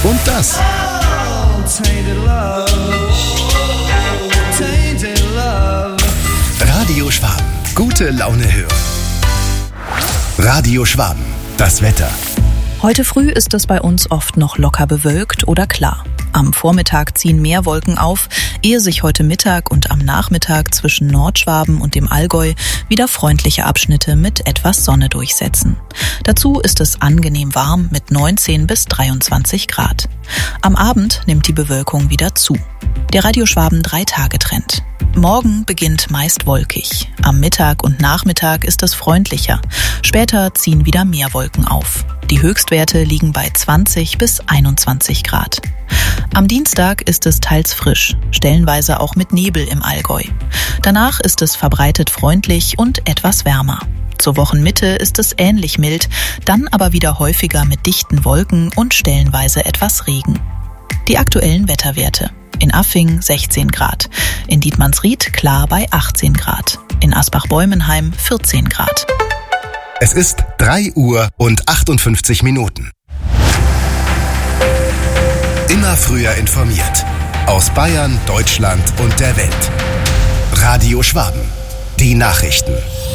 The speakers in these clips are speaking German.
und das. Radio Schwaben. Gute Laune hören. Radio Schwaben. Das Wetter. Heute früh ist es bei uns oft noch locker bewölkt oder klar. Am Vormittag ziehen mehr Wolken auf, ehe sich heute Mittag und am Nachmittag zwischen Nordschwaben und dem Allgäu wieder freundliche Abschnitte mit etwas Sonne durchsetzen. Dazu ist es angenehm warm mit 19 bis 23 Grad. Am Abend nimmt die Bewölkung wieder zu. Der Radio Schwaben 3-Tage-Trend. Morgen beginnt meist wolkig. Am Mittag und Nachmittag ist es freundlicher. Später ziehen wieder mehr Wolken auf. Die Höchstwerte liegen bei 20 bis 21 Grad. Am Dienstag ist es teils frisch, stellenweise auch mit Nebel im Allgäu. Danach ist es verbreitet freundlich und etwas wärmer. Zur Wochenmitte ist es ähnlich mild, dann aber wieder häufiger mit dichten Wolken und stellenweise etwas Regen. Die aktuellen Wetterwerte. In Affing 16 Grad, in Dietmannsried klar bei 18 Grad, in Asbach-Bäumenheim 14 Grad. Es ist 3 Uhr und 58 Minuten. Immer früher informiert. Aus Bayern, Deutschland und der Welt. Radio Schwaben. Die Nachrichten.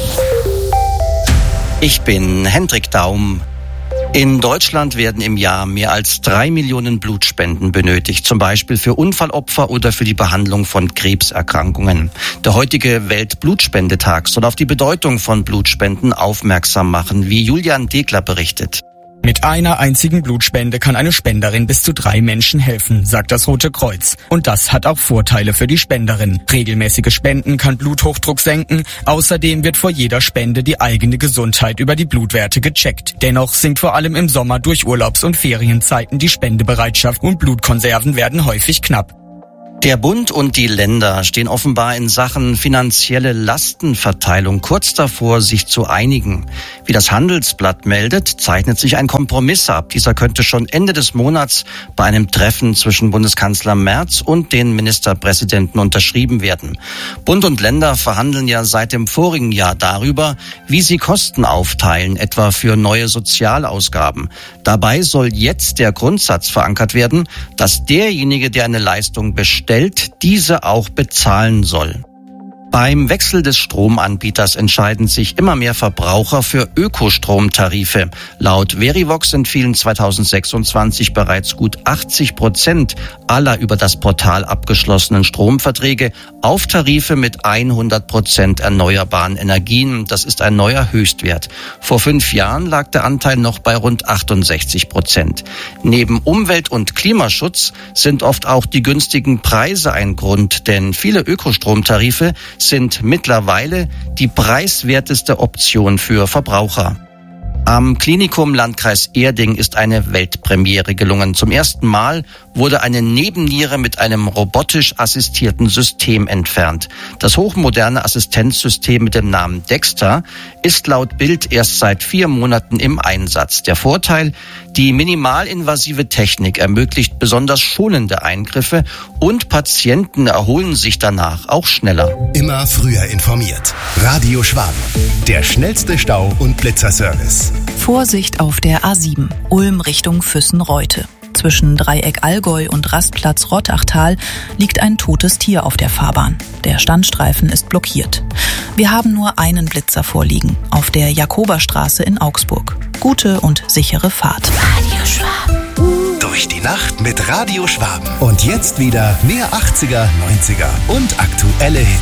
Ich bin Hendrik Daum. In Deutschland werden im Jahr mehr als 3 Millionen Blutspenden benötigt, zum Beispiel für Unfallopfer oder für die Behandlung von Krebserkrankungen. Der heutige Weltblutspendetag soll auf die Bedeutung von Blutspenden aufmerksam machen, wie Julian Degler berichtet. Mit einer einzigen Blutspende kann eine Spenderin bis zu 3 Menschen helfen, sagt das Rote Kreuz. Und das hat auch Vorteile für die Spenderin. Regelmäßige Spenden kann Bluthochdruck senken. Außerdem wird vor jeder Spende die eigene Gesundheit über die Blutwerte gecheckt. Dennoch sinkt vor allem im Sommer durch Urlaubs- und Ferienzeiten die Spendebereitschaft und Blutkonserven werden häufig knapp. Der Bund und die Länder stehen offenbar in Sachen finanzielle Lastenverteilung kurz davor, sich zu einigen. Wie das Handelsblatt meldet, zeichnet sich ein Kompromiss ab. Dieser könnte schon Ende des Monats bei einem Treffen zwischen Bundeskanzler Merz und den Ministerpräsidenten unterschrieben werden. Bund und Länder verhandeln ja seit dem vorigen Jahr darüber, wie sie Kosten aufteilen, etwa für neue Sozialausgaben. Dabei soll jetzt der Grundsatz verankert werden, dass derjenige, der eine Leistung bestellt, diese auch bezahlen soll. Beim Wechsel des Stromanbieters entscheiden sich immer mehr Verbraucher für Ökostromtarife. Laut Verivox entfielen 2026 bereits gut 80% aller über das Portal abgeschlossenen Stromverträge auf Tarife mit 100% erneuerbaren Energien. Das ist ein neuer Höchstwert. Vor 5 Jahren lag der Anteil noch bei rund 68%. Neben Umwelt- und Klimaschutz sind oft auch die günstigen Preise ein Grund, denn viele Ökostromtarife sind mittlerweile die preiswerteste Option für Verbraucher. Am Klinikum Landkreis Erding ist eine Weltpremiere gelungen. Zum ersten Mal wurde eine Nebenniere mit einem robotisch assistierten System entfernt. Das hochmoderne Assistenzsystem mit dem Namen Dexter ist laut Bild erst seit 4 Monaten im Einsatz. Der Vorteil: die minimalinvasive Technik ermöglicht besonders schonende Eingriffe und Patienten erholen sich danach auch schneller. Immer früher informiert. Radio Schwaben. Der schnellste Stau- und Blitzerservice. Vorsicht auf der A7, Ulm Richtung Füssen-Reute. Zwischen Dreieck Allgäu und Rastplatz Rottachtal liegt ein totes Tier auf der Fahrbahn. Der Standstreifen ist blockiert. Wir haben nur einen Blitzer vorliegen, auf der Jakoberstraße in Augsburg. Gute und sichere Fahrt. Radio Schwaben. Durch die Nacht mit Radio Schwaben. Und jetzt wieder mehr 80er, 90er und aktuelle Hits.